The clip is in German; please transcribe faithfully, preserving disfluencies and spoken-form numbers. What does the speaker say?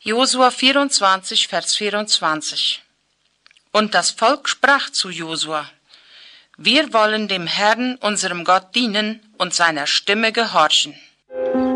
Josua vierundzwanzig, Vers vierundzwanzig. Und das Volk sprach zu Josua: Wir wollen dem Herrn, unserem Gott, dienen und seiner Stimme gehorchen.